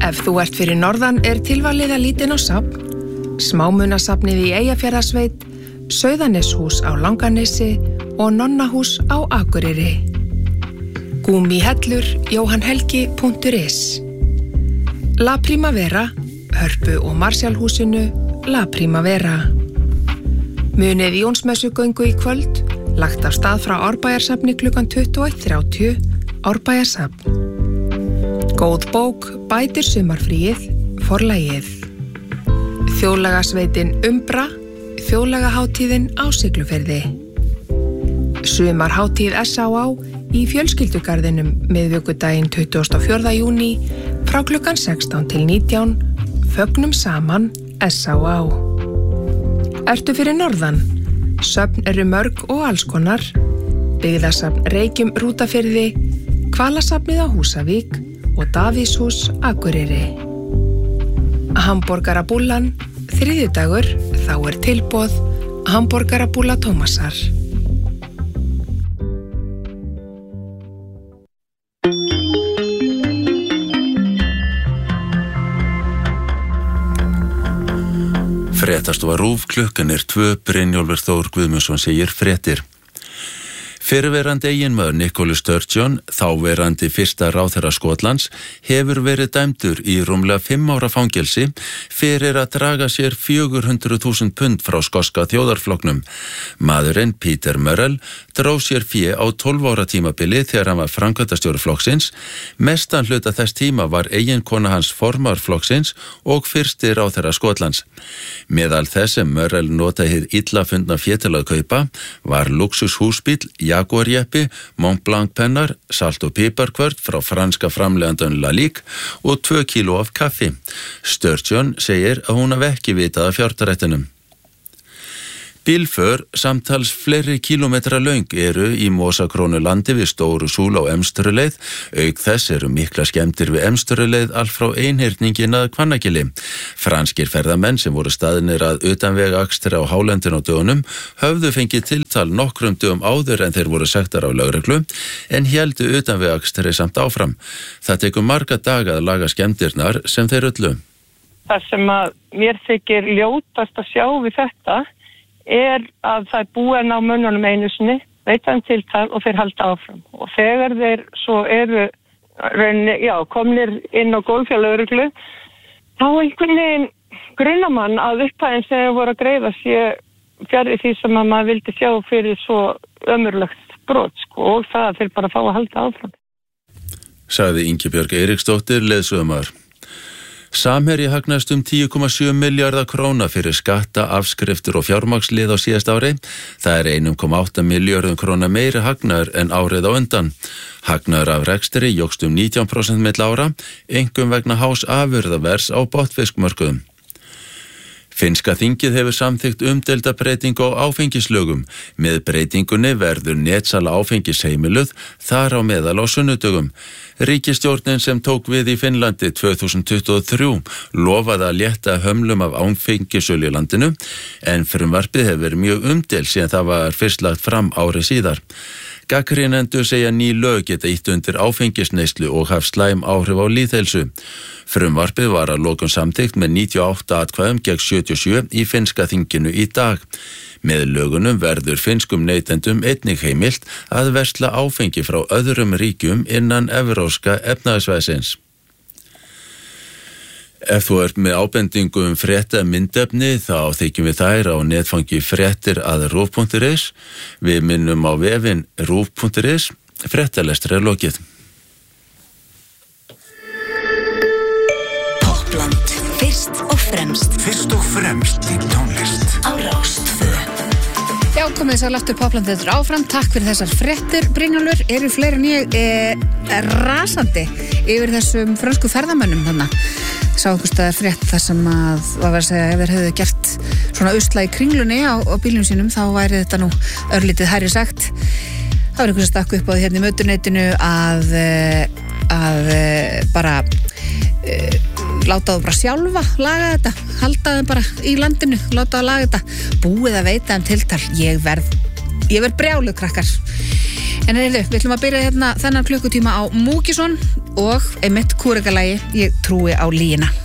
Ef þú ert fyrir norðan tilvalið að líta inn á safn, Smámunasafnið í Eyjafjarðarsveit, Sauðaneshús á Langanesi og Nonnahús á Akureyri. Gúmíhellur, jóhannhelgi.is. La Primavera, Hörpu og Marsjálhúsinu, La Primavera. Munið Jónsmessugöngu í kvöld, lagt af stað frá Árbæjarsafni klukkan 21:30, Árbæjarsafn. Góð bók bætir sumarfríið, Forlagið. Þjóðlagasveitin Umbra, Þjóðlagahátíðin á Siglufirði. Sumarhátíð SÁÁ í fjölskyldugarðinum miðvikudaginn 24. júní frá klukkan 16 til 19, fögnum saman SÁÁ. Ertu fyrir norðan? Söfn eru mörg og allskonar. Byggðasafn Reykjum Rútafirði, Hvalasafnið á Húsavík og Davíðshús Akureyri. Hamborgarabúllan, þriðjudagur, þá tilboð Hamborgarabúlla Tómasar. Fréttastofa RÚV, klukkan 2, Brynjólfur Þór Guðmundsson segir fréttir. Fyrrverandi eiginmaður Nicola Sturgeon, þáverandi fyrsta ráðherra Skotlands, hefur verið dæmdur í rúmlega 5 ára fangelsi fyrir að draga sér 400.000 pund frá skoska þjóðarflokknum. Maðurinn Peter Murrell dró sér fé á 12 ára tímabili þegar hann var framkvæmdastjóri flokksins. Mestan hluta þess tíma var eiginkona hans formaður flokksins og fyrsti ráðherra Skotlands. Meðal þess sem Murrell notaði hið illa fundna fé til að kaupa var luxushúsbíll, Jaguar-jeppi, Mont Blanc pennar, salt- og piparkvörn frá franska framleiðandanum Lalique og 2 kíló af kaffi. Sturgeon segir að hún hafi ekki vitað af fjártarættinum. Bílför, samtals fleiri kílómetra löng eru í Mosakrónulandi við Stóru Súl á Emstruleið. Auk þess eru mikla skemmdir við Emstruleið allt frá einhyrningin að Hvannagili. Franskir ferðamenn sem voru staðnir að utanvegaakstri á hálendinu á dögunum höfðu fengið tiltal nokkrum dögum áður en þeir voru sektar af lögreglu en héldu utanvegaakstri samt áfram. Það tekur marga daga að laga skemmdirnar sem þeir öllu. Það sem að mér þykir ljótast að sjá við þetta að það búið ná mönnunum einu sinni, veita tiltal og þeir halda áfram. Og þegar þeir svo eru komnir inn á gólf hjá lögreglu, þá einhvern veginn grunamann að upphæðin sem þeir voru að greiða sé fjarri því sem að maður vildi sjá fyrir svo ömurlegt brot, og það að þeir bara fá að halda áfram. Sagði Ingibjörg Eiríksdóttir, leiðsögumaður. Samherji hagnaðist 10,7 milljarða króna fyrir skatta, afskriftir og fjármagnslið á síðast ári. Það 1,8 milljörðum króna meiri hagnaður en árið á undan. Hagnaður af rekstri jókst 19% milli ára, einkum vegna hás afurðavers á botnfiskmörkuðum. Finnska þingið hefur samþykkt umdeilda breytingu á áfengislögum. Með breytingunni verður netsala áfengis heimiluð, þar á meðal á sunnudögum. Ríkisstjórnin sem tók við í Finnlandi 2023 lofaði að létta hömlum af áfengisölu í landinu, en frumvarpið hefur verið mjög umdeilt síðan það var fyrst lagt fram ári síðar. Gagnrýnendur segja ný lög geta ýtt undir áfengisneyslu og haft slæm áhrif á lýðheilsu. Frumvarpið var að lokum samþykkt með 98 atkvæðum gegn 77 í finnska þinginu í dag. Með lögunum verður finnskum neytendum einnig heimilt að versla áfengi frá öðrum ríkjum innan evrópska efnahagsvæðisins. Ef þú ert með ábendingu frétta myndefni þá þykjum við þær á netfangi fréttir@ruv.is. Við minnum á vefinn ruv.is. Fréttalestri lokið. Toppland, fyrst og fremst. Fyrst og fremst í tónlist. Á Rás 2. Já, komið þess að láttu Popplandið þetta áfram. Takk fyrir þessar fréttir, Brynjólfur. Eru fleiri en ég rasandi yfir þessum frönsku ferðamönnum þarna. Sá einhvers staðar frétt þar sem að var verið að segja ef þeir hefðu gert svona usla í kringlunni á bílum sínum þá væri þetta nú örlítið hærri sagt. Það var einhvers að stakku upp á því hérna í mötuneytinu að bara láta það bara sjálfa laga þetta, halda það bara í landinu, láta það laga þetta, búið að veita tiltal. Ég verð brjáluð, krakkar. En við ætlum að byrja hérna þennan klukkutíma á Múkisson. og einmitt kúrekalagi Ég trúi á lygina.